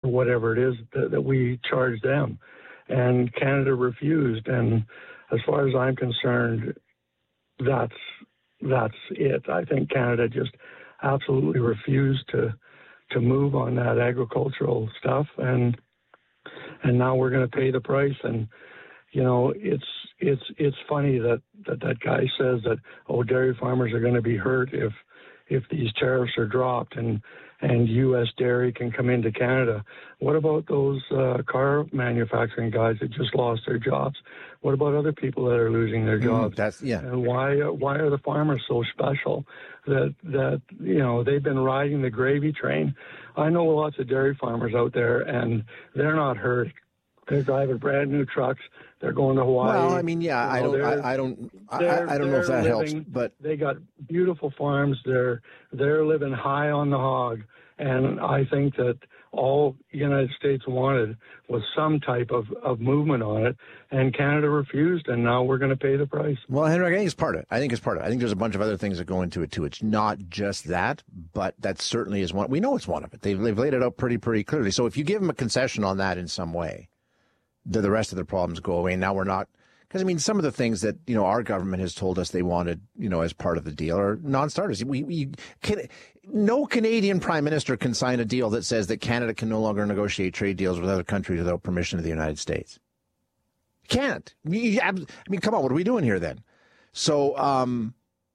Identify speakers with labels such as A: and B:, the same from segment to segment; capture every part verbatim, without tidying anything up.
A: whatever it is that, that we charge them. And Canada refused. And as far as I'm concerned, that's that's it. I think Canada just absolutely refused to to move on that agricultural stuff, and and now we're going to pay the price. And you know, it's it's it's funny that, that that guy says that, oh, dairy farmers are going to be hurt if if these tariffs are dropped and and U S dairy can come into Canada. What about those uh, car manufacturing guys that just lost their jobs? What about other people that are losing their jobs?
B: Mm, that's yeah.
A: And why why are the farmers so special that that you know they've been riding the gravy train? I know lots of dairy farmers out there, and they're not hurt. They're driving brand new trucks. They're going to Hawaii.
B: Well, I mean, yeah, you know, I don't, I, I don't, I, I don't know if that
A: living,
B: helps, but
A: they got beautiful farms. They're they're living high on the hog, and I think that all the United States wanted was some type of, of movement on it, and Canada refused, and now we're going to pay the price.
B: Well, Henry, I think it's part of it. I think it's part of it. I think there's a bunch of other things that go into it, too. It's not just that, but that certainly is one. We know it's one of it. They've, they've laid it out pretty, pretty clearly. So if you give them a concession on that in some way, do the rest of the problems go away? Now we're not, because I mean, some of the things that, you know, our government has told us they wanted, you know, as part of the deal are non-starters. We, we can, no Canadian prime minister can sign a deal that says that Canada can no longer negotiate trade deals with other countries without permission of the United States. Can't. I mean, come on, what are we doing here then? So, um,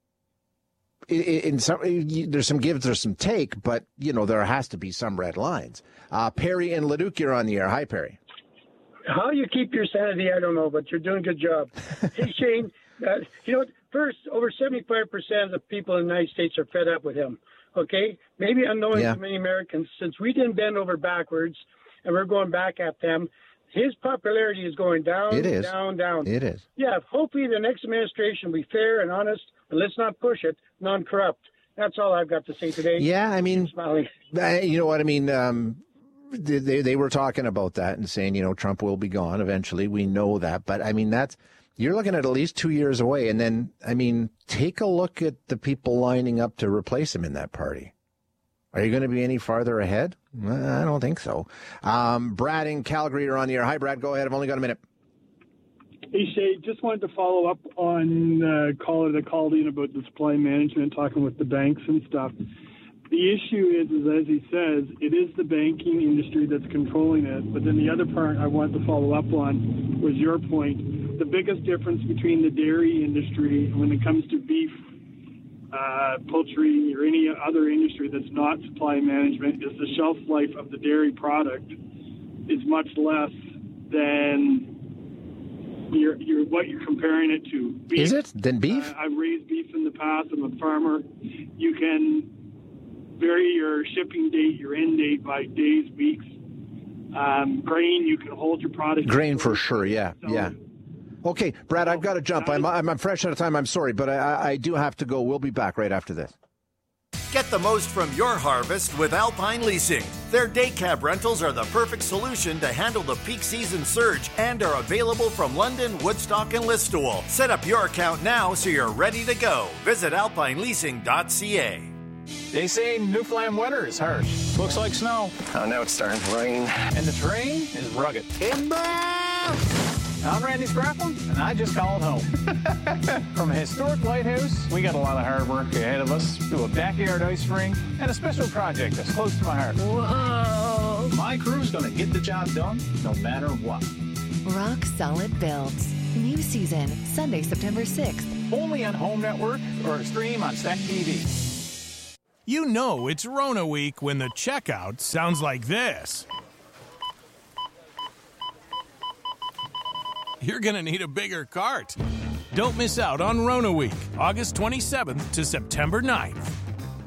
B: in some, there's some give, there's some take, but, you know, there has to be some red lines. Uh, Perry and Leduc, you're on the air. Hi, Perry.
C: How you keep your sanity, I don't know, but you're doing a good job. Hey, Shane, uh, you know what? First, over seventy-five percent of the people in the United States are fed up with him, okay? Maybe unknowing
B: yeah.
C: to many Americans, since we didn't bend over backwards and we're going back at them, his popularity is going down,
B: it is.
C: down, down.
B: It is.
C: Yeah, hopefully the next administration will be fair and honest, but let's not push it, non-corrupt. That's all I've got to say today.
B: Yeah, I mean,
C: smiling.
B: You know what I mean? Um, They they were talking about that and saying, you know, Trump will be gone eventually. We know that. But, I mean, that's you're looking at at least two years away. And then, I mean, take a look at the people lining up to replace him in that party. Are you going to be any farther ahead? I don't think so. Um, Brad in Calgary are on the air. Hi, Brad. Go ahead. I've only got a minute.
D: Hey, Shay, just wanted to follow up on the uh, caller that called in about the supply management, talking with the banks and stuff. The issue is, is, as he says, it is the banking industry that's controlling it. But then the other part I wanted to follow up on was your point. The biggest difference between the dairy industry when it comes to beef, uh, poultry, or any other industry that's not supply management is the shelf life of the dairy product is much less than you're, you're, what you're comparing it to. Beef,
B: is it? Than beef?
D: Uh, I've raised beef in the past. I'm a farmer. You can vary your shipping date, your end date by days, weeks. Um, grain, you can hold your product.
B: Grain for sure, yeah, so, yeah. Okay, Brad, I've got to jump. I'm, I'm I'm fresh out of time. I'm sorry, but I, I do have to go. We'll be back right after this.
E: Get the most from your harvest with Alpine Leasing. Their day cab rentals are the perfect solution to handle the peak season surge and are available from London, Woodstock, and Listowel. Set up your account now so you're ready to go. Visit alpine leasing dot c a.
F: They say Newfoundland winter is harsh. Looks like snow.
G: Oh, now it's starting to rain.
F: And the terrain is rugged. I'm Randy Scrappin, and I just called home. From a historic lighthouse, we got a lot of hard work ahead of us, to a backyard ice rink, and a special project that's close to my heart. Whoa! My crew's gonna get the job done, no matter what.
H: Rock Solid Builds. New season, Sunday, September sixth.
F: Only on Home Network or stream on Stack T V.
I: You know it's Rona week when the checkout sounds like this. You're going to need a bigger cart. Don't miss out on Rona week, August twenty-seventh to September ninth.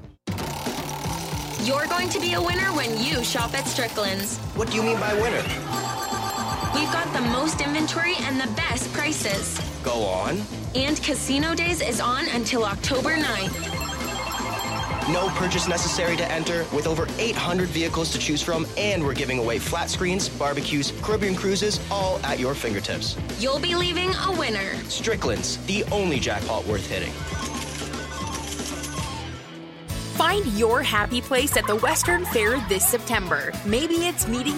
J: You're going to be a winner when you shop at Strickland's.
G: What do you mean by winner?
J: We've got the most inventory and the best prices.
G: Go on.
J: And Casino Days is on until October ninth.
G: No purchase necessary to enter, with over eight hundred vehicles to choose from, and we're giving away flat screens, barbecues, Caribbean cruises, all at your fingertips.
J: You'll be leaving a winner.
G: Strickland's, the only jackpot worth hitting.
K: Find your happy place at the Western Fair this September. Maybe it's meeting